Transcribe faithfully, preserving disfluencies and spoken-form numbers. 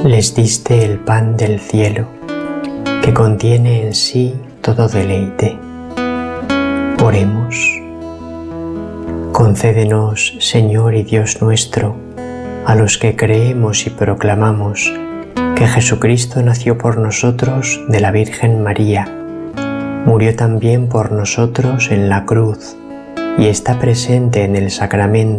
Les diste el pan del cielo, que contiene en sí todo deleite. Oremos. Concédenos, Señor y Dios nuestro, a los que creemos y proclamamos que Jesucristo nació por nosotros de la Virgen María, murió también por nosotros en la cruz y está presente en el sacramento